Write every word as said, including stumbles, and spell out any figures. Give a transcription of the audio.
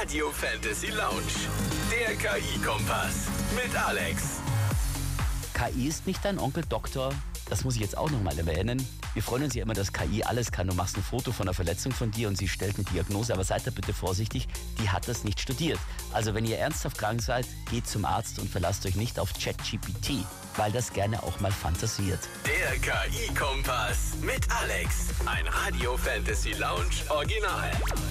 Radio Fantasy Lounge. Der K I-Kompass mit Alex. K I ist nicht dein Onkel Doktor. Das muss ich jetzt auch nochmal erwähnen. Wir freuen uns ja immer, dass K I alles kann. Du machst ein Foto von einer Verletzung von dir und sie stellt eine Diagnose. Aber seid da bitte vorsichtig, die hat das nicht studiert. Also wenn ihr ernsthaft krank seid, geht zum Arzt und verlasst euch nicht auf ChatGPT, weil das gerne auch mal fantasiert. Der K I-Kompass mit Alex. Ein Radio Fantasy Lounge Original.